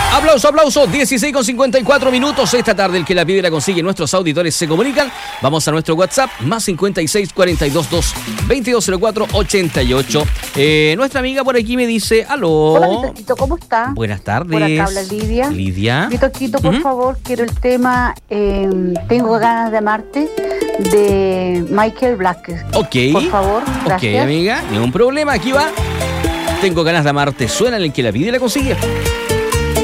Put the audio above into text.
Aplauso, 16:54 esta tarde. El que la pide y la consigue, nuestros auditores se comunican. Vamos a nuestro WhatsApp, más 56 42 2 2204 88. Nuestra amiga por aquí me dice, aló. Hola, mi Toquito, ¿cómo está? Buenas tardes. Por acá habla Lidia. Lidia. Mi Toquito, por favor, quiero el tema Tengo ganas de amarte, de Michael Black. Ok. Por favor, gracias. Ok, amiga, ningún problema, aquí va. Tengo ganas de amarte, suena en el que la pide y la consigue.